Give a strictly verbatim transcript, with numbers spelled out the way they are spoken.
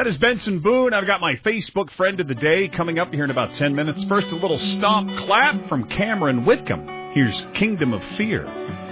That is Benson Boone. I've got my Facebook friend of the day coming up here in about ten minutes. First, a little stomp clap from Cameron Whitcomb. Here's Kingdom of Fear.